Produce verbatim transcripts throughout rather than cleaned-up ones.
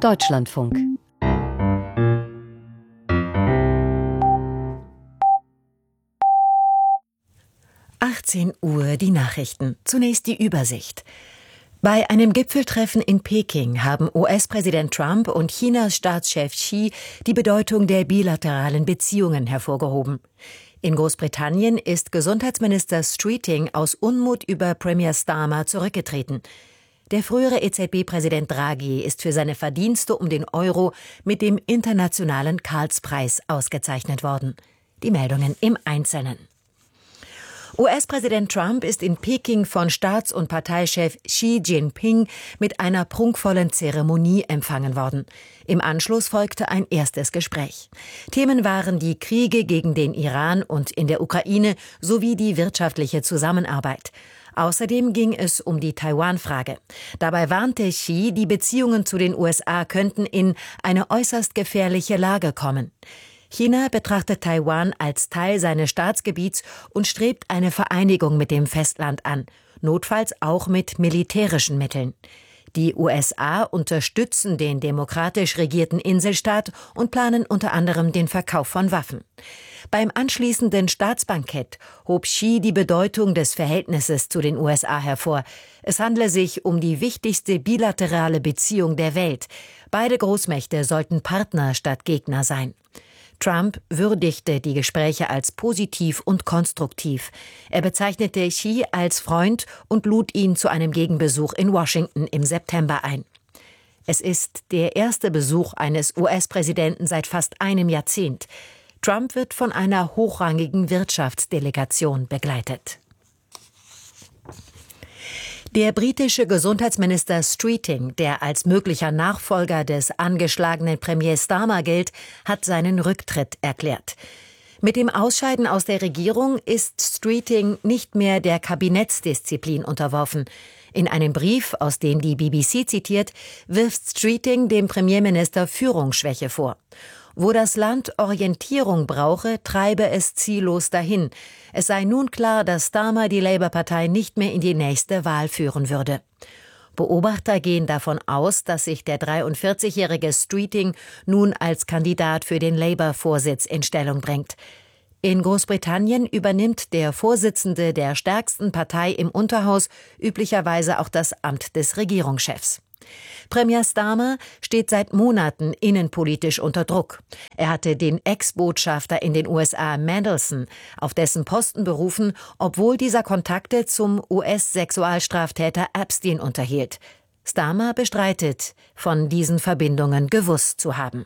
Deutschlandfunk. achtzehn Uhr die Nachrichten. Zunächst die Übersicht. Bei einem Gipfeltreffen in Peking haben U S-Präsident Trump und Chinas Staatschef Xi die Bedeutung der bilateralen Beziehungen hervorgehoben. In Großbritannien ist Gesundheitsminister Streeting aus Unmut über Premier Starmer zurückgetreten. Der frühere E Z B-Präsident Draghi ist für seine Verdienste um den Euro mit dem Internationalen Karlspreis ausgezeichnet worden. Die Meldungen im Einzelnen. U S-Präsident Trump ist in Peking von Staats- und Parteichef Xi Jinping mit einer prunkvollen Zeremonie empfangen worden. Im Anschluss folgte ein erstes Gespräch. Themen waren die Kriege gegen den Iran und in der Ukraine sowie die wirtschaftliche Zusammenarbeit. Außerdem ging es um die Taiwan-Frage. Dabei warnte Xi, die Beziehungen zu den U S A könnten in eine äußerst gefährliche Lage kommen. China betrachtet Taiwan als Teil seines Staatsgebiets und strebt eine Vereinigung mit dem Festland an, notfalls auch mit militärischen Mitteln. Die U S A unterstützen den demokratisch regierten Inselstaat und planen unter anderem den Verkauf von Waffen. Beim anschließenden Staatsbankett hob Xi die Bedeutung des Verhältnisses zu den U S A hervor. Es handle sich um die wichtigste bilaterale Beziehung der Welt. Beide Großmächte sollten Partner statt Gegner sein. Trump würdigte die Gespräche als positiv und konstruktiv. Er bezeichnete Xi als Freund und lud ihn zu einem Gegenbesuch in Washington im September ein. Es ist der erste Besuch eines U S-Präsidenten seit fast einem Jahrzehnt. Trump wird von einer hochrangigen Wirtschaftsdelegation begleitet. Der britische Gesundheitsminister Streeting, der als möglicher Nachfolger des angeschlagenen Premier Starmer gilt, hat seinen Rücktritt erklärt. Mit dem Ausscheiden aus der Regierung ist Streeting nicht mehr der Kabinettsdisziplin unterworfen. In einem Brief, aus dem die B B C zitiert, wirft Streeting dem Premierminister Führungsschwäche vor. Wo das Land Orientierung brauche, treibe es ziellos dahin. Es sei nun klar, dass Starmer die Labour-Partei nicht mehr in die nächste Wahl führen würde. Beobachter gehen davon aus, dass sich der dreiundvierzigjährige Streeting nun als Kandidat für den Labour-Vorsitz in Stellung bringt. In Großbritannien übernimmt der Vorsitzende der stärksten Partei im Unterhaus üblicherweise auch das Amt des Regierungschefs. Premier Starmer steht seit Monaten innenpolitisch unter Druck. Er hatte den Ex-Botschafter in den U S A Mandelson auf dessen Posten berufen, obwohl dieser Kontakte zum U S-Sexualstraftäter Epstein unterhielt. Starmer bestreitet, von diesen Verbindungen gewusst zu haben.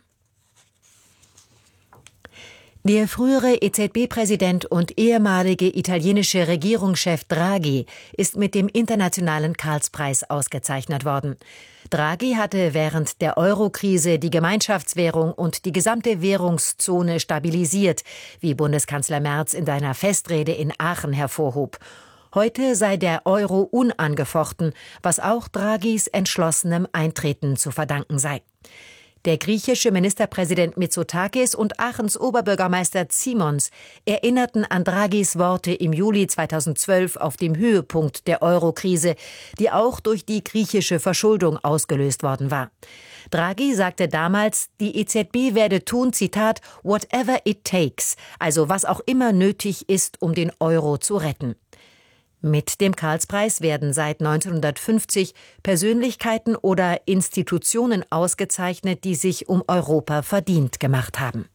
Der frühere E Z B-Präsident und ehemalige italienische Regierungschef Draghi ist mit dem Internationalen Karlspreis ausgezeichnet worden. Draghi hatte während der Euro-Krise die Gemeinschaftswährung und die gesamte Währungszone stabilisiert, wie Bundeskanzler Merz in seiner Festrede in Aachen hervorhob. Heute sei der Euro unangefochten, was auch Draghis entschlossenem Eintreten zu verdanken sei. Der griechische Ministerpräsident Mitsotakis und Aachens Oberbürgermeister Simons erinnerten an Draghis Worte im Juli zweitausendzwölf auf dem Höhepunkt der Euro-Krise, die auch durch die griechische Verschuldung ausgelöst worden war. Draghi sagte damals, die E Z B werde tun, Zitat, whatever it takes, also was auch immer nötig ist, um den Euro zu retten. Mit dem Karlspreis werden seit neunzehnhundertfünfzig Persönlichkeiten oder Institutionen ausgezeichnet, die sich um Europa verdient gemacht haben.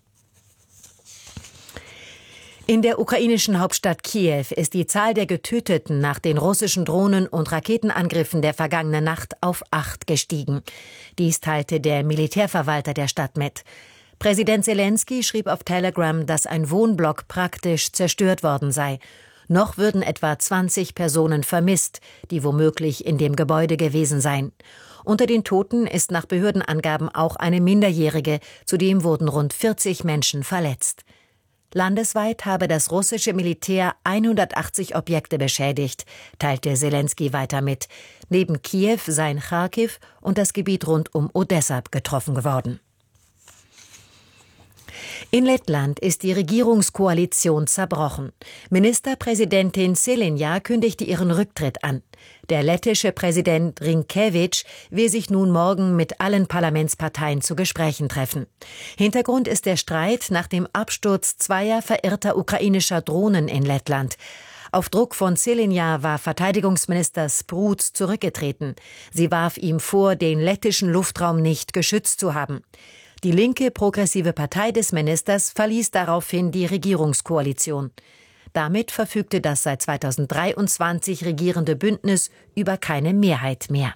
In der ukrainischen Hauptstadt Kiew ist die Zahl der Getöteten nach den russischen Drohnen- und Raketenangriffen der vergangenen Nacht auf acht gestiegen. Dies teilte der Militärverwalter der Stadt mit. Präsident Selenskyj schrieb auf Telegram, dass ein Wohnblock praktisch zerstört worden sei. Noch würden etwa zwanzig Personen vermisst, die womöglich in dem Gebäude gewesen seien. Unter den Toten ist nach Behördenangaben auch eine Minderjährige, zudem wurden rund vierzig Menschen verletzt. Landesweit habe das russische Militär hundertachtzig Objekte beschädigt, teilte Selenskyj weiter mit. Neben Kiew seien Charkiw und das Gebiet rund um Odessa getroffen geworden. In Lettland ist die Regierungskoalition zerbrochen. Ministerpräsidentin Šelinja kündigte ihren Rücktritt an. Der lettische Präsident Rinkevič will sich nun morgen mit allen Parlamentsparteien zu Gesprächen treffen. Hintergrund ist der Streit nach dem Absturz zweier verirrter ukrainischer Drohnen in Lettland. Auf Druck von Šelinja war Verteidigungsminister Spruds zurückgetreten. Sie warf ihm vor, den lettischen Luftraum nicht geschützt zu haben. Die linke progressive Partei des Ministers verließ daraufhin die Regierungskoalition. Damit verfügte das seit zweitausenddreiundzwanzig regierende Bündnis über keine Mehrheit mehr.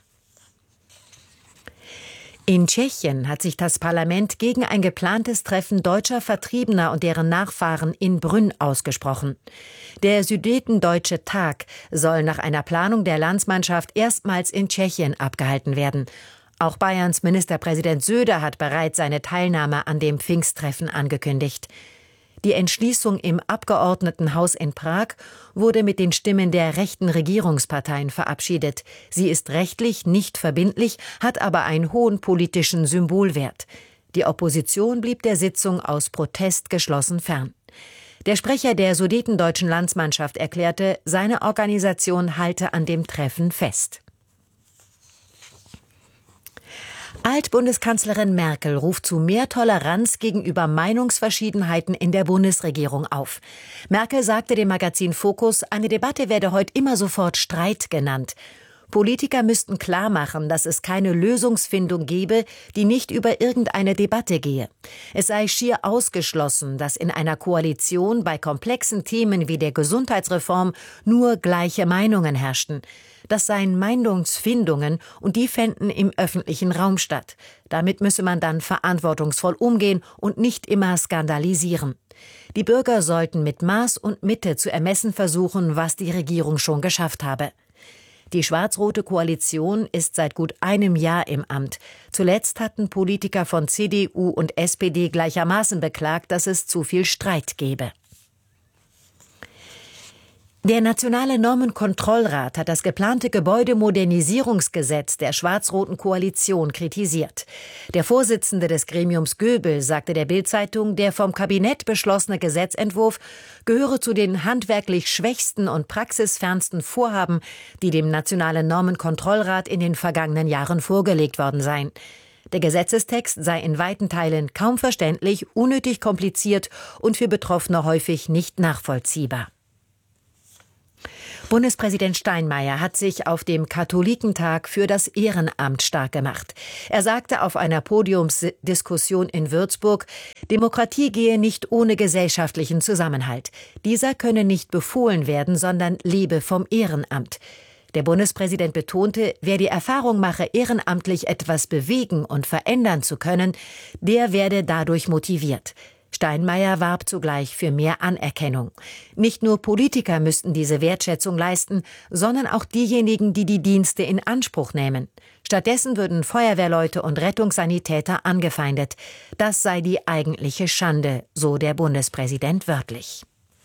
In Tschechien hat sich das Parlament gegen ein geplantes Treffen deutscher Vertriebener und deren Nachfahren in Brünn ausgesprochen. Der Sudetendeutsche Tag soll nach einer Planung der Landsmannschaft erstmals in Tschechien abgehalten werden. Auch Bayerns Ministerpräsident Söder hat bereits seine Teilnahme an dem Pfingsttreffen angekündigt. Die Entschließung im Abgeordnetenhaus in Prag wurde mit den Stimmen der rechten Regierungsparteien verabschiedet. Sie ist rechtlich nicht verbindlich, hat aber einen hohen politischen Symbolwert. Die Opposition blieb der Sitzung aus Protest geschlossen fern. Der Sprecher der sudetendeutschen Landsmannschaft erklärte, seine Organisation halte an dem Treffen fest. Altbundeskanzlerin Merkel ruft zu mehr Toleranz gegenüber Meinungsverschiedenheiten in der Bundesregierung auf. Merkel sagte dem Magazin Focus, eine Debatte werde heute immer sofort Streit genannt. Politiker müssten klarmachen, dass es keine Lösungsfindung gebe, die nicht über irgendeine Debatte gehe. Es sei schier ausgeschlossen, dass in einer Koalition bei komplexen Themen wie der Gesundheitsreform nur gleiche Meinungen herrschten. Das seien Meinungsfindungen und die fänden im öffentlichen Raum statt. Damit müsse man dann verantwortungsvoll umgehen und nicht immer skandalisieren. Die Bürger sollten mit Maß und Mitte zu ermessen versuchen, was die Regierung schon geschafft habe. Die schwarz-rote Koalition ist seit gut einem Jahr im Amt. Zuletzt hatten Politiker von C D U und S P D gleichermaßen beklagt, dass es zu viel Streit gebe. Der Nationale Normenkontrollrat hat das geplante Gebäudemodernisierungsgesetz der schwarz-roten Koalition kritisiert. Der Vorsitzende des Gremiums Göbel sagte der Bild-Zeitung, der vom Kabinett beschlossene Gesetzentwurf gehöre zu den handwerklich schwächsten und praxisfernsten Vorhaben, die dem Nationalen Normenkontrollrat in den vergangenen Jahren vorgelegt worden seien. Der Gesetzestext sei in weiten Teilen kaum verständlich, unnötig kompliziert und für Betroffene häufig nicht nachvollziehbar. Bundespräsident Steinmeier hat sich auf dem Katholikentag für das Ehrenamt stark gemacht. Er sagte auf einer Podiumsdiskussion in Würzburg, Demokratie gehe nicht ohne gesellschaftlichen Zusammenhalt. Dieser könne nicht befohlen werden, sondern lebe vom Ehrenamt. Der Bundespräsident betonte, wer die Erfahrung mache, ehrenamtlich etwas bewegen und verändern zu können, der werde dadurch motiviert. Steinmeier warb zugleich für mehr Anerkennung. Nicht nur Politiker müssten diese Wertschätzung leisten, sondern auch diejenigen, die die Dienste in Anspruch nehmen. Stattdessen würden Feuerwehrleute und Rettungssanitäter angefeindet. Das sei die eigentliche Schande, so der Bundespräsident wörtlich.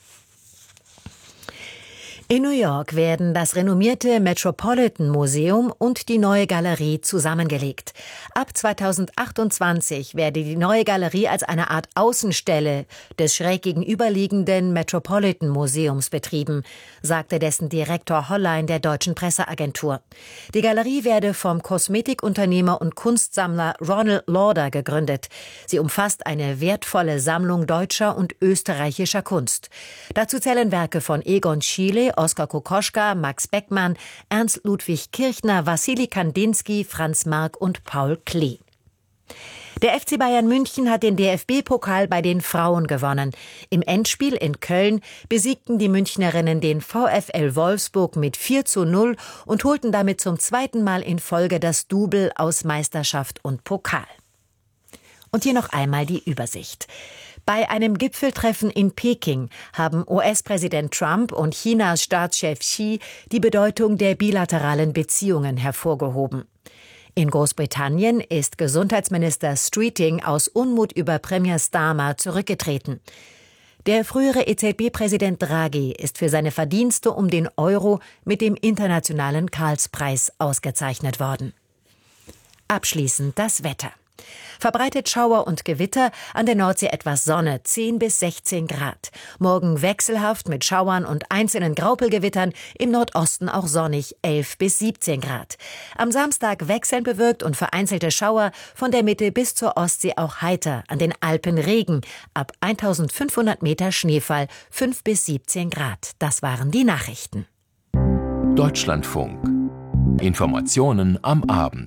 In New York werden das renommierte Metropolitan Museum und die Neue Galerie zusammengelegt. Ab zweitausendachtundzwanzig werde die Neue Galerie als eine Art Außenstelle des schräg gegenüberliegenden Metropolitan Museums betrieben, sagte dessen Direktor Hollein der Deutschen Presseagentur. Die Galerie werde vom Kosmetikunternehmer und Kunstsammler Ronald Lauder gegründet. Sie umfasst eine wertvolle Sammlung deutscher und österreichischer Kunst. Dazu zählen Werke von Egon Schiele, Oskar Kokoschka, Max Beckmann, Ernst Ludwig Kirchner, Wassili Kandinsky, Franz Marc und Paul Klee. Der F C Bayern München hat den D F B-Pokal bei den Frauen gewonnen. Im Endspiel in Köln besiegten die Münchnerinnen den VfL Wolfsburg mit vier zu null und holten damit zum zweiten Mal in Folge das Double aus Meisterschaft und Pokal. Und hier noch einmal die Übersicht. Bei einem Gipfeltreffen in Peking haben U S-Präsident Trump und Chinas Staatschef Xi die Bedeutung der bilateralen Beziehungen hervorgehoben. In Großbritannien ist Gesundheitsminister Streeting aus Unmut über Premier Starmer zurückgetreten. Der frühere E Z B-Präsident Draghi ist für seine Verdienste um den Euro mit dem Internationalen Karlspreis ausgezeichnet worden. Abschließend das Wetter. Verbreitet Schauer und Gewitter, an der Nordsee etwas Sonne, zehn bis sechzehn Grad. Morgen wechselhaft mit Schauern und einzelnen Graupelgewittern, im Nordosten auch sonnig, elf bis siebzehn Grad. Am Samstag wechselnd bewölkt und vereinzelte Schauer, von der Mitte bis zur Ostsee auch heiter, an den Alpen Regen, ab eintausendfünfhundert Meter Schneefall, fünf bis siebzehn Grad. Das waren die Nachrichten. Deutschlandfunk. Informationen am Abend.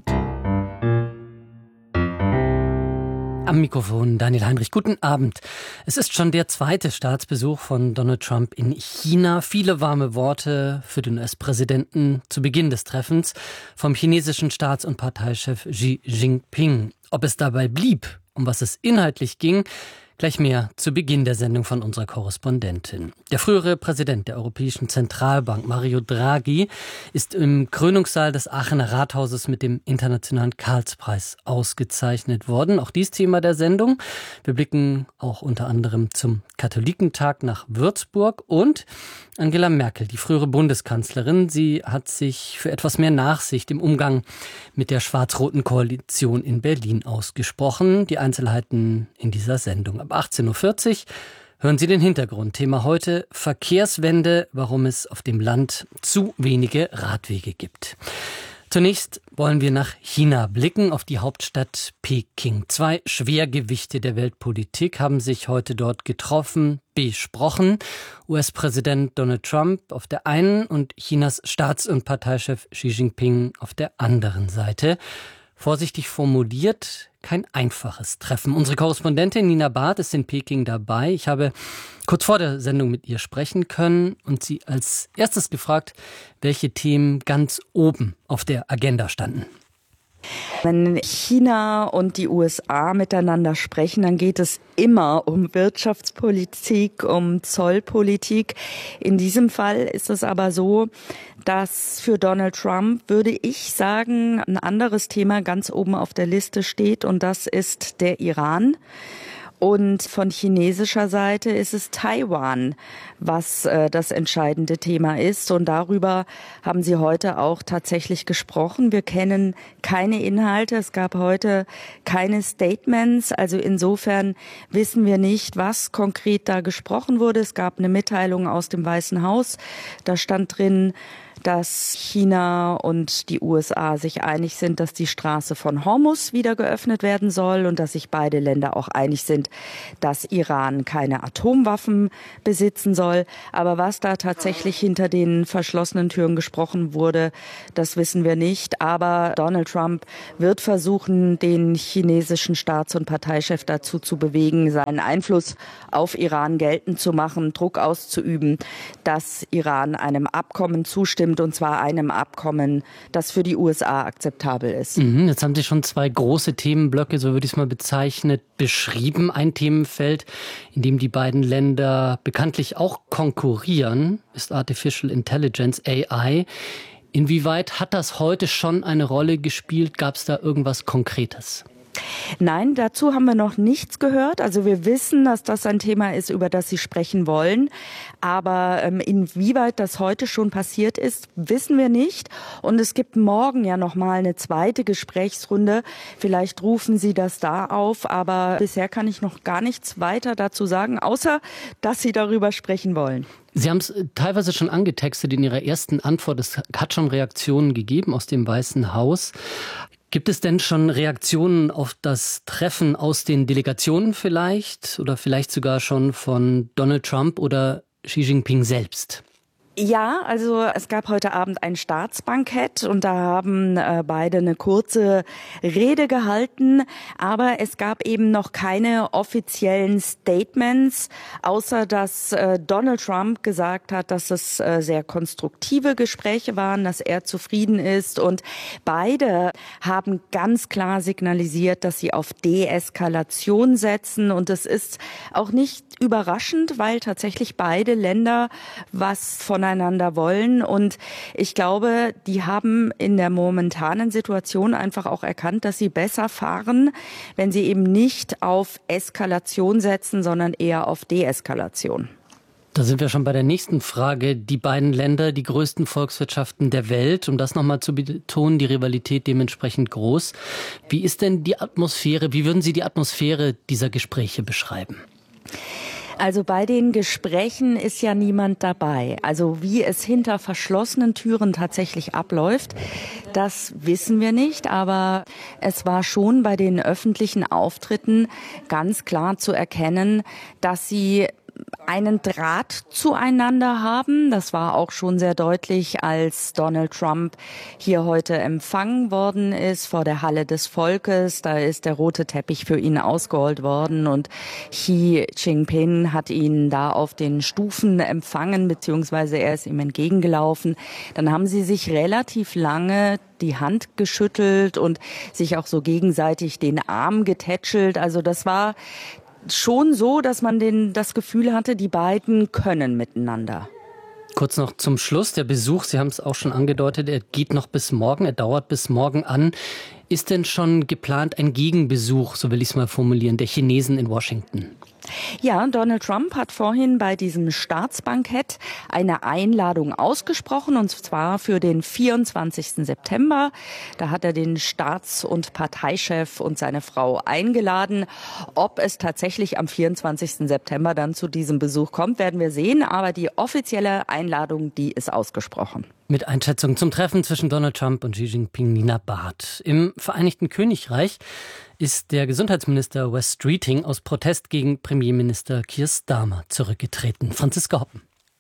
Am Mikrofon Daniel Heinrich. Guten Abend. Es ist schon der zweite Staatsbesuch von Donald Trump in China. Viele warme Worte für den U S-Präsidenten zu Beginn des Treffens vom chinesischen Staats- und Parteichef Xi Jinping. Ob es dabei blieb, um was es inhaltlich ging, gleich mehr zu Beginn der Sendung von unserer Korrespondentin. Der frühere Präsident der Europäischen Zentralbank, Mario Draghi, ist im Krönungssaal des Aachener Rathauses mit dem Internationalen Karlspreis ausgezeichnet worden. Auch dies Thema der Sendung. Wir blicken auch unter anderem zum Katholikentag nach Würzburg und Angela Merkel, die frühere Bundeskanzlerin. Sie hat sich für etwas mehr Nachsicht im Umgang mit der schwarz-roten Koalition in Berlin ausgesprochen. Die Einzelheiten in dieser Sendung. Ab achtzehn Uhr vierzig hören Sie den Hintergrund. Thema heute: Verkehrswende, warum es auf dem Land zu wenige Radwege gibt. Zunächst wollen wir nach China blicken, auf die Hauptstadt Peking. Zwei Schwergewichte der Weltpolitik haben sich heute dort getroffen, besprochen. U S-Präsident Donald Trump auf der einen und Chinas Staats- und Parteichef Xi Jinping auf der anderen Seite. Vorsichtig formuliert, kein einfaches Treffen. Unsere Korrespondentin Nina Barth ist in Peking dabei. Ich habe kurz vor der Sendung mit ihr sprechen können und sie als erstes gefragt, welche Themen ganz oben auf der Agenda standen. Wenn China und die U S A miteinander sprechen, dann geht es immer um Wirtschaftspolitik, um Zollpolitik. In diesem Fall ist es aber so, dass für Donald Trump, würde ich sagen, ein anderes Thema ganz oben auf der Liste steht, und das ist der Iran. Und von chinesischer Seite ist es Taiwan, was äh, das entscheidende Thema ist. Und darüber haben sie heute auch tatsächlich gesprochen. Wir kennen keine Inhalte. Es gab heute keine Statements. Also insofern wissen wir nicht, was konkret da gesprochen wurde. Es gab eine Mitteilung aus dem Weißen Haus. Da stand drin, dass China und die U S A sich einig sind, dass die Straße von Hormuz wieder geöffnet werden soll und dass sich beide Länder auch einig sind, dass Iran keine Atomwaffen besitzen soll. Aber was da tatsächlich hinter den verschlossenen Türen gesprochen wurde, das wissen wir nicht. Aber Donald Trump wird versuchen, den chinesischen Staats- und Parteichef dazu zu bewegen, seinen Einfluss auf Iran geltend zu machen, Druck auszuüben, dass Iran einem Abkommen zustimmt, und zwar einem Abkommen, das für die U S A akzeptabel ist. Mhm, jetzt haben Sie schon zwei große Themenblöcke, so würde ich es mal bezeichnet, beschrieben. Ein Themenfeld, in dem die beiden Länder bekanntlich auch konkurrieren, ist Artificial Intelligence, A I. Inwieweit hat das heute schon eine Rolle gespielt? Gab es da irgendwas Konkretes? Nein, dazu haben wir noch nichts gehört. Also wir wissen, dass das ein Thema ist, über das Sie sprechen wollen. Aber ähm, inwieweit das heute schon passiert ist, wissen wir nicht. Und es gibt morgen ja noch mal eine zweite Gesprächsrunde. Vielleicht rufen Sie das da auf. Aber bisher kann ich noch gar nichts weiter dazu sagen, außer dass Sie darüber sprechen wollen. Sie haben es teilweise schon angetextet in Ihrer ersten Antwort. Es hat schon Reaktionen gegeben aus dem Weißen Haus. Gibt es denn schon Reaktionen auf das Treffen aus den Delegationen vielleicht oder vielleicht sogar schon von Donald Trump oder Xi Jinping selbst? Ja, also es gab heute Abend ein Staatsbankett und da haben äh, beide eine kurze Rede gehalten, aber es gab eben noch keine offiziellen Statements, außer dass äh, Donald Trump gesagt hat, dass es äh, sehr konstruktive Gespräche waren, dass er zufrieden ist, und beide haben ganz klar signalisiert, dass sie auf Deeskalation setzen, und es ist auch nicht überraschend, weil tatsächlich beide Länder was voneinander wollen, und ich glaube, die haben in der momentanen Situation einfach auch erkannt, dass sie besser fahren, wenn sie eben nicht auf Eskalation setzen, sondern eher auf Deeskalation. Da sind wir schon bei der nächsten Frage. Die beiden Länder, die größten Volkswirtschaften der Welt, um das nochmal zu betonen, die Rivalität dementsprechend groß. Wie ist denn die Atmosphäre, wie würden Sie die Atmosphäre dieser Gespräche beschreiben? Also bei den Gesprächen ist ja niemand dabei. Also wie es hinter verschlossenen Türen tatsächlich abläuft, das wissen wir nicht. Aber es war schon bei den öffentlichen Auftritten ganz klar zu erkennen, dass sie einen Draht zueinander haben. Das war auch schon sehr deutlich, als Donald Trump hier heute empfangen worden ist vor der Halle des Volkes. Da ist der rote Teppich für ihn ausgerollt worden und Xi Jinping hat ihn da auf den Stufen empfangen, beziehungsweise er ist ihm entgegengelaufen. Dann haben sie sich relativ lange die Hand geschüttelt und sich auch so gegenseitig den Arm getätschelt. Also das war schon so, dass man den, das Gefühl hatte, die beiden können miteinander. Kurz noch zum Schluss, der Besuch, Sie haben es auch schon angedeutet, er geht noch bis morgen, er dauert bis morgen an. Ist denn schon geplant ein Gegenbesuch, so will ich es mal formulieren, der Chinesen in Washington? Ja, Donald Trump hat vorhin bei diesem Staatsbankett eine Einladung ausgesprochen, und zwar für den vierundzwanzigsten September. Da hat er den Staats- und Parteichef und seine Frau eingeladen. Ob es tatsächlich am vierundzwanzigsten September dann zu diesem Besuch kommt, werden wir sehen. Aber die offizielle Einladung, die ist ausgesprochen. Mit Einschätzung zum Treffen zwischen Donald Trump und Xi Jinping, Nina Barth. Im Vereinigten Königreich ist der Gesundheitsminister Wes Streeting aus Protest gegen Premierminister Keir Starmer zurückgetreten. Franziska Hoppen.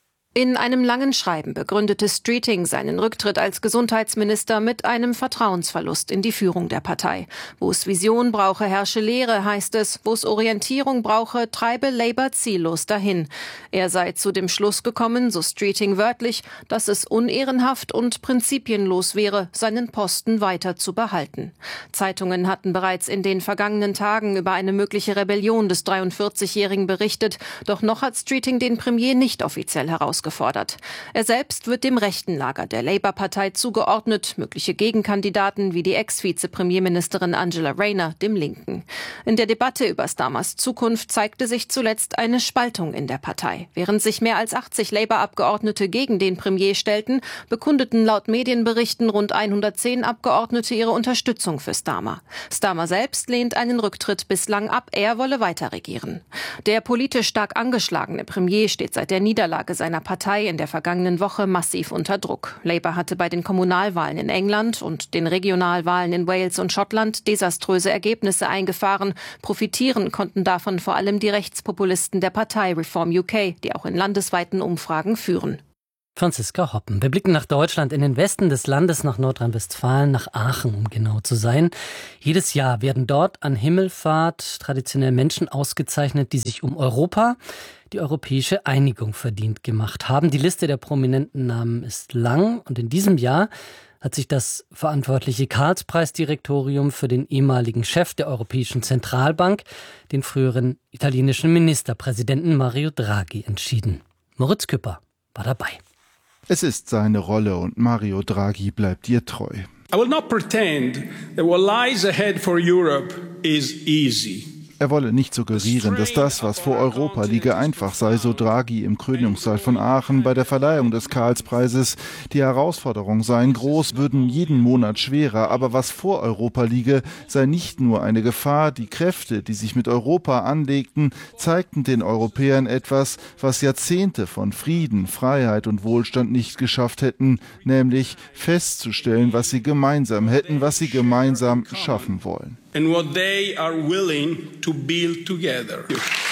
In einem langen Schreiben begründete Streeting seinen Rücktritt als Gesundheitsminister mit einem Vertrauensverlust in die Führung der Partei. Wo es Vision brauche, herrsche Lehre, heißt es. Wo es Orientierung brauche, treibe Labour ziellos dahin. Er sei zu dem Schluss gekommen, so Streeting wörtlich, dass es unehrenhaft und prinzipienlos wäre, seinen Posten weiter zu behalten. Zeitungen hatten bereits in den vergangenen Tagen über eine mögliche Rebellion des dreiundvierzigjährigen berichtet. Doch noch hat Streeting den Premier nicht offiziell herausgefordert. gefordert. Er selbst wird dem rechten Lager der Labour-Partei zugeordnet, mögliche Gegenkandidaten wie die Ex-Vize-Premierministerin Angela Rayner dem Linken. In der Debatte über Starmers Zukunft zeigte sich zuletzt eine Spaltung in der Partei. Während sich mehr als achtzig Labour-Abgeordnete gegen den Premier stellten, bekundeten laut Medienberichten rund hundertzehn Abgeordnete ihre Unterstützung für Starmer. Starmer selbst lehnt einen Rücktritt bislang ab, er wolle weiter regieren. Der politisch stark angeschlagene Premier steht seit der Niederlage seiner Partei Partei in der vergangenen Woche massiv unter Druck. Labour hatte bei den Kommunalwahlen in England und den Regionalwahlen in Wales und Schottland desaströse Ergebnisse eingefahren. Profitieren konnten davon vor allem die Rechtspopulisten der Partei Reform U K, die auch in landesweiten Umfragen führen. Franziska Hoppen. Wir blicken nach Deutschland, in den Westen des Landes, nach Nordrhein-Westfalen, nach Aachen, um genau zu sein. Jedes Jahr werden dort an Himmelfahrt traditionell Menschen ausgezeichnet, die sich um Europa, die europäische Einigung verdient gemacht haben. Die Liste der prominenten Namen ist lang und in diesem Jahr hat sich das verantwortliche Karlspreisdirektorium für den ehemaligen Chef der Europäischen Zentralbank, den früheren italienischen Ministerpräsidenten Mario Draghi, entschieden. Moritz Küpper war dabei. Es ist seine Rolle und Mario Draghi bleibt ihr treu. I will not pretend that what lies ahead for Europe is easy. Er wolle nicht suggerieren, dass das, was vor Europa liege, einfach sei, so Draghi im Krönungssaal von Aachen bei der Verleihung des Karlspreises. Die Herausforderungen seien groß, würden jeden Monat schwerer, aber was vor Europa liege, sei nicht nur eine Gefahr. Die Kräfte, die sich mit Europa anlegten, zeigten den Europäern etwas, was Jahrzehnte von Frieden, Freiheit und Wohlstand nicht geschafft hätten, nämlich festzustellen, was sie gemeinsam hätten, was sie gemeinsam schaffen wollen. And what they are willing to build together.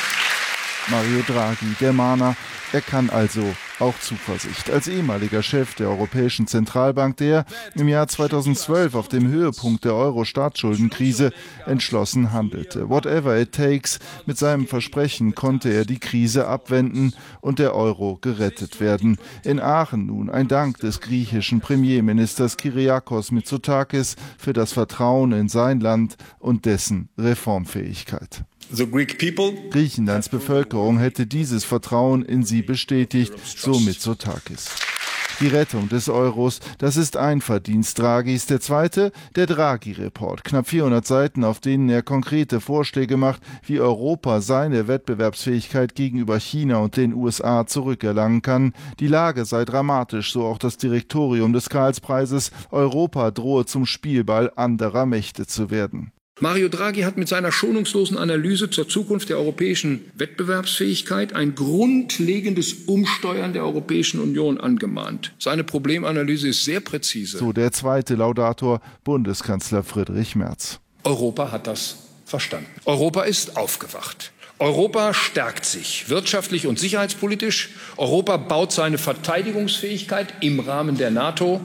Mario Draghi, der Mahner, er kann also auch Zuversicht. Als ehemaliger Chef der Europäischen Zentralbank, der im Jahr zweitausendzwölf auf dem Höhepunkt der Euro-Staatsschuldenkrise entschlossen handelte. Whatever it takes, mit seinem Versprechen konnte er die Krise abwenden und der Euro gerettet werden. In Aachen nun ein Dank des griechischen Premierministers Kyriakos Mitsotakis für das Vertrauen in sein Land und dessen Reformfähigkeit. The Greek people. Griechenlands Bevölkerung hätte dieses Vertrauen in sie bestätigt, so Mitsotakis. Die Rettung des Euros, das ist ein Verdienst Draghis. Der zweite, der Draghi-Report. Knapp vierhundert Seiten, auf denen er konkrete Vorschläge macht, wie Europa seine Wettbewerbsfähigkeit gegenüber China und den U S A zurückerlangen kann. Die Lage sei dramatisch, so auch das Direktorium des Karlspreises. Europa drohe zum Spielball anderer Mächte zu werden. Mario Draghi hat mit seiner schonungslosen Analyse zur Zukunft der europäischen Wettbewerbsfähigkeit ein grundlegendes Umsteuern der Europäischen Union angemahnt. Seine Problemanalyse ist sehr präzise. So der zweite Laudator, Bundeskanzler Friedrich Merz. Europa hat das verstanden. Europa ist aufgewacht. Europa stärkt sich wirtschaftlich und sicherheitspolitisch. Europa baut seine Verteidigungsfähigkeit im Rahmen der NATO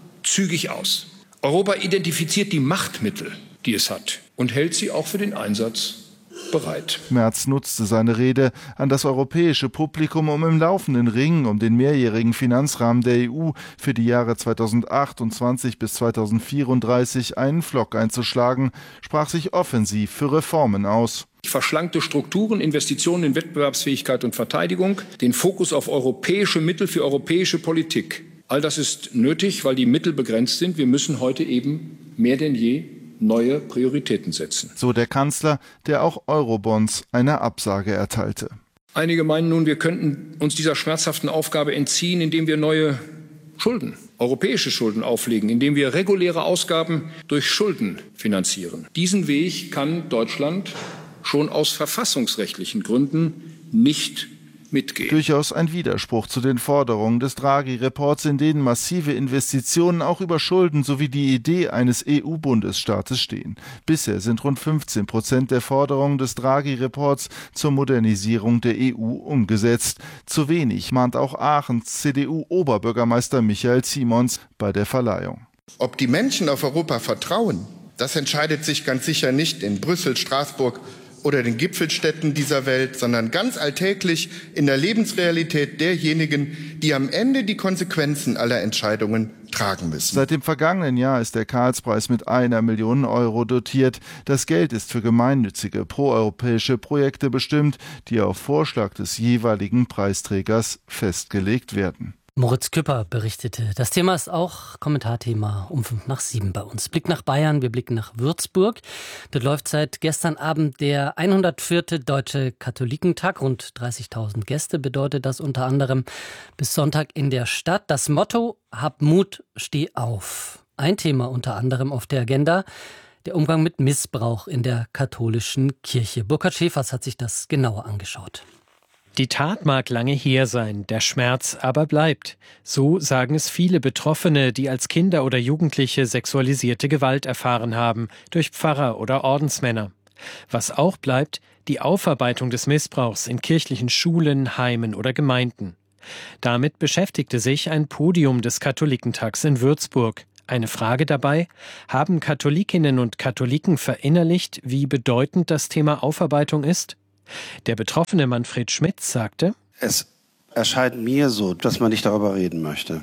zügig aus. Europa identifiziert die Machtmittel, die es hat, und hält sie auch für den Einsatz bereit. Merz nutzte seine Rede an das europäische Publikum, um im laufenden Ring um den mehrjährigen Finanzrahmen der E U für die Jahre zweitausendachtundzwanzig bis zweitausendvierunddreißig einen Pflock einzuschlagen, sprach sich offensiv für Reformen aus. Verschlankte Strukturen, Investitionen in Wettbewerbsfähigkeit und Verteidigung, den Fokus auf europäische Mittel für europäische Politik. All das ist nötig, weil die Mittel begrenzt sind. Wir müssen heute eben mehr denn je neue Prioritäten setzen. So der Kanzler, der auch Eurobonds eine Absage erteilte. Einige meinen nun, wir könnten uns dieser schmerzhaften Aufgabe entziehen, indem wir neue Schulden, europäische Schulden auflegen, indem wir reguläre Ausgaben durch Schulden finanzieren. Diesen Weg kann Deutschland schon aus verfassungsrechtlichen Gründen nicht mitgehen. Durchaus ein Widerspruch zu den Forderungen des Draghi-Reports, in denen massive Investitionen auch über Schulden sowie die Idee eines E U-Bundesstaates stehen. Bisher sind rund fünfzehn Prozent der Forderungen des Draghi-Reports zur Modernisierung der E U umgesetzt. Zu wenig, mahnt auch Aachens C D U-Oberbürgermeister Michael Simons bei der Verleihung. Ob die Menschen auf Europa vertrauen, das entscheidet sich ganz sicher nicht in Brüssel, Straßburg oder den Gipfelstädten dieser Welt, sondern ganz alltäglich in der Lebensrealität derjenigen, die am Ende die Konsequenzen aller Entscheidungen tragen müssen. Seit dem vergangenen Jahr ist der Karlspreis mit einer Million Euro dotiert. Das Geld ist für gemeinnützige proeuropäische Projekte bestimmt, die auf Vorschlag des jeweiligen Preisträgers festgelegt werden. Moritz Küpper berichtete. Das Thema ist auch Kommentarthema um fünf nach sieben bei uns. Blick nach Bayern, wir blicken nach Würzburg. Dort läuft seit gestern Abend der hundertvierte Deutsche Katholikentag. Rund dreißigtausend Gäste bedeutet das unter anderem bis Sonntag in der Stadt. Das Motto: Hab Mut, steh auf. Ein Thema unter anderem auf der Agenda: der Umgang mit Missbrauch in der katholischen Kirche. Burkhard Schäfers hat sich das genauer angeschaut. Die Tat mag lange her sein, der Schmerz aber bleibt. So sagen es viele Betroffene, die als Kinder oder Jugendliche sexualisierte Gewalt erfahren haben, durch Pfarrer oder Ordensmänner. Was auch bleibt: die Aufarbeitung des Missbrauchs in kirchlichen Schulen, Heimen oder Gemeinden. Damit beschäftigte sich ein Podium des Katholikentags in Würzburg. Eine Frage dabei: Haben Katholikinnen und Katholiken verinnerlicht, wie bedeutend das Thema Aufarbeitung ist? Der betroffene Manfred Schmitz sagte: Es erscheint mir so, dass man nicht darüber reden möchte.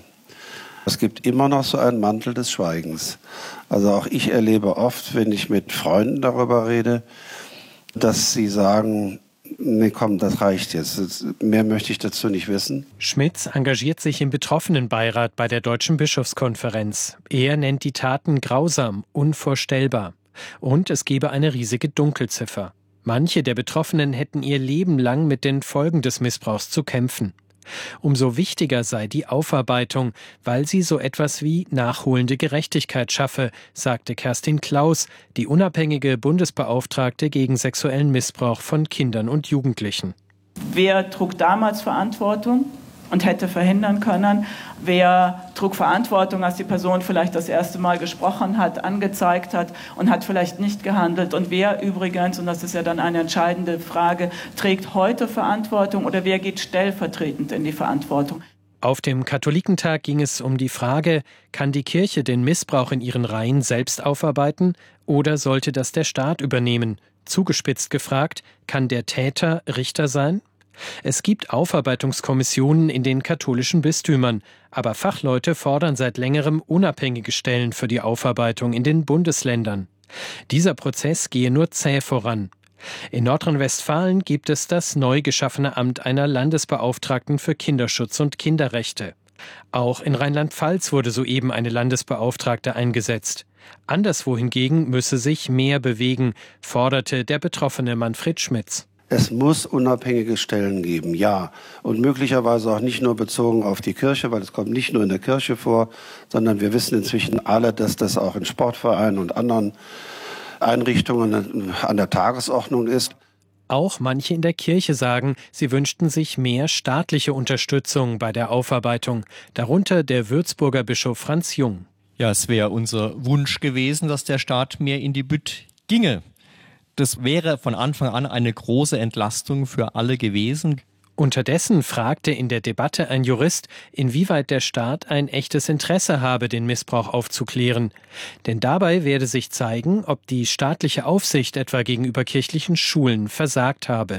Es gibt immer noch so einen Mantel des Schweigens. Also auch ich erlebe oft, wenn ich mit Freunden darüber rede, dass sie sagen: Nee, komm, das reicht jetzt. Mehr möchte ich dazu nicht wissen. Schmitz engagiert sich im Betroffenenbeirat bei der Deutschen Bischofskonferenz. Er nennt die Taten grausam, unvorstellbar. Und es gebe eine riesige Dunkelziffer. Manche der Betroffenen hätten ihr Leben lang mit den Folgen des Missbrauchs zu kämpfen. Umso wichtiger sei die Aufarbeitung, weil sie so etwas wie nachholende Gerechtigkeit schaffe, sagte Kerstin Klaus, die unabhängige Bundesbeauftragte gegen sexuellen Missbrauch von Kindern und Jugendlichen. Wer trug damals Verantwortung und hätte verhindern können? Wer trug Verantwortung, als die Person vielleicht das erste Mal gesprochen hat, angezeigt hat und hat vielleicht nicht gehandelt? Und wer übrigens, und das ist ja dann eine entscheidende Frage, trägt heute Verantwortung oder wer geht stellvertretend in die Verantwortung? Auf dem Katholikentag ging es um die Frage: Kann die Kirche den Missbrauch in ihren Reihen selbst aufarbeiten oder sollte das der Staat übernehmen? Zugespitzt gefragt: Kann der Täter Richter sein? Es gibt Aufarbeitungskommissionen in den katholischen Bistümern, aber Fachleute fordern seit längerem unabhängige Stellen für die Aufarbeitung in den Bundesländern. Dieser Prozess gehe nur zäh voran. In Nordrhein-Westfalen gibt es das neu geschaffene Amt einer Landesbeauftragten für Kinderschutz und Kinderrechte. Auch in Rheinland-Pfalz wurde soeben eine Landesbeauftragte eingesetzt. Anderswo hingegen müsse sich mehr bewegen, forderte der betroffene Manfred Schmitz. Es muss unabhängige Stellen geben, ja. Und möglicherweise auch nicht nur bezogen auf die Kirche, weil es kommt nicht nur in der Kirche vor, sondern wir wissen inzwischen alle, dass das auch in Sportvereinen und anderen Einrichtungen an der Tagesordnung ist. Auch manche in der Kirche sagen, sie wünschten sich mehr staatliche Unterstützung bei der Aufarbeitung, darunter der Würzburger Bischof Franz Jung. Ja, es wäre unser Wunsch gewesen, dass der Staat mehr in die Bütt ginge. Das wäre von Anfang an eine große Entlastung für alle gewesen. Unterdessen fragte in der Debatte ein Jurist, inwieweit der Staat ein echtes Interesse habe, den Missbrauch aufzuklären. Denn dabei werde sich zeigen, ob die staatliche Aufsicht etwa gegenüber kirchlichen Schulen versagt habe.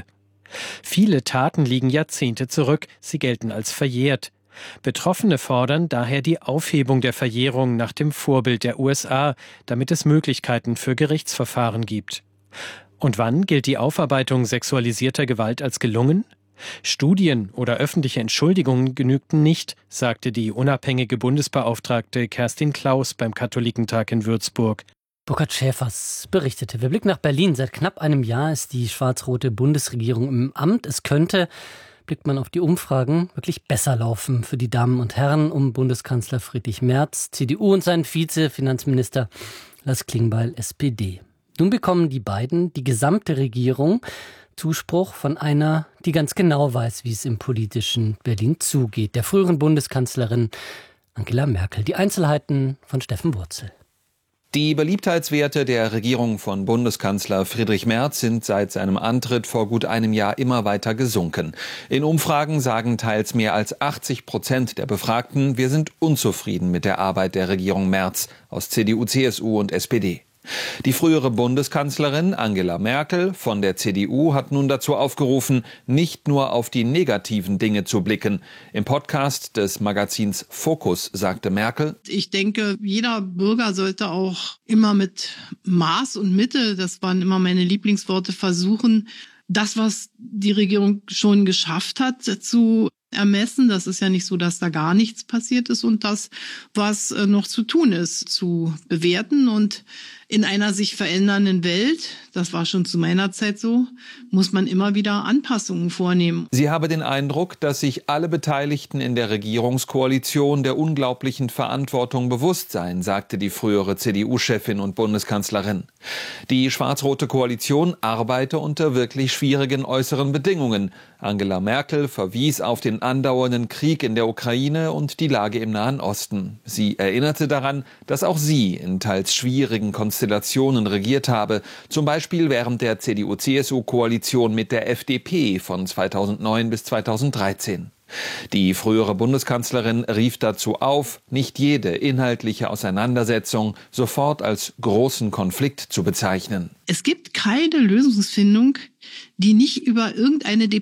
Viele Taten liegen Jahrzehnte zurück, sie gelten als verjährt. Betroffene fordern daher die Aufhebung der Verjährung nach dem Vorbild der U S A, damit es Möglichkeiten für Gerichtsverfahren gibt. Und wann gilt die Aufarbeitung sexualisierter Gewalt als gelungen? Studien oder öffentliche Entschuldigungen genügten nicht, sagte die unabhängige Bundesbeauftragte Kerstin Klaus beim Katholikentag in Würzburg. Burkhard Schäfers berichtete. Wir blicken nach Berlin. Seit knapp einem Jahr ist die schwarz-rote Bundesregierung im Amt. Es könnte, blickt man auf die Umfragen, wirklich besser laufen für die Damen und Herren um Bundeskanzler Friedrich Merz, C D U und seinen Vize-Finanzminister Lars Klingbeil, S P D. Nun bekommen die beiden, die gesamte Regierung, Zuspruch von einer, die ganz genau weiß, wie es im politischen Berlin zugeht, der früheren Bundeskanzlerin Angela Merkel. Die Einzelheiten von Steffen Wurzel. Die Beliebtheitswerte der Regierung von Bundeskanzler Friedrich Merz sind seit seinem Antritt vor gut einem Jahr immer weiter gesunken. In Umfragen sagen teils mehr als achtzig Prozent der Befragten, wir sind unzufrieden mit der Arbeit der Regierung Merz aus C D U, C S U und S P D. Die frühere Bundeskanzlerin Angela Merkel von der C D U hat nun dazu aufgerufen, nicht nur auf die negativen Dinge zu blicken. Im Podcast des Magazins Focus sagte Merkel: Ich denke, jeder Bürger sollte auch immer mit Maß und Mitte, das waren immer meine Lieblingsworte, versuchen, das, was die Regierung schon geschafft hat, zu ermessen. Das ist ja nicht so, dass da gar nichts passiert ist, und das, was noch zu tun ist, zu bewerten. Und in einer sich verändernden Welt, das war schon zu meiner Zeit so, muss man immer wieder Anpassungen vornehmen. Sie habe den Eindruck, dass sich alle Beteiligten in der Regierungskoalition der unglaublichen Verantwortung bewusst seien, sagte die frühere C D U-Chefin und Bundeskanzlerin. Die schwarz-rote Koalition arbeite unter wirklich schwierigen äußeren Bedingungen. Angela Merkel verwies auf den andauernden Krieg in der Ukraine und die Lage im Nahen Osten. Sie erinnerte daran, dass auch sie in teils schwierigen Konstellationen regiert habe, zum Beispiel während der C D U C S U-Koalition mit der F D P von zweitausendneun bis zweitausenddreizehn. Die frühere Bundeskanzlerin rief dazu auf, nicht jede inhaltliche Auseinandersetzung sofort als großen Konflikt zu bezeichnen. Es gibt keine Lösungsfindung, die nicht über irgendeine